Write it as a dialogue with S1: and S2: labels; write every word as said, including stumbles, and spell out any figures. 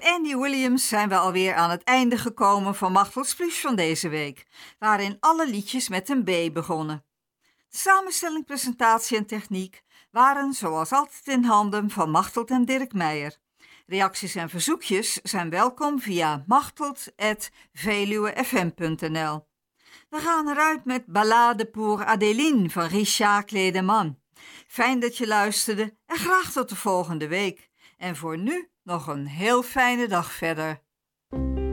S1: Andy Williams zijn we alweer aan het einde gekomen van Machtelds Plus van deze week, waarin alle liedjes met een B begonnen. De samenstelling, presentatie en techniek waren zoals altijd in handen van Machteld en Dirk Meijer. Reacties en verzoekjes zijn welkom via machteld at veluwe f m punt n l. We gaan eruit met Ballade pour Adeline van Richard Clédeman. Fijn dat je luisterde en graag tot de volgende week. En voor nu nog een heel fijne dag verder.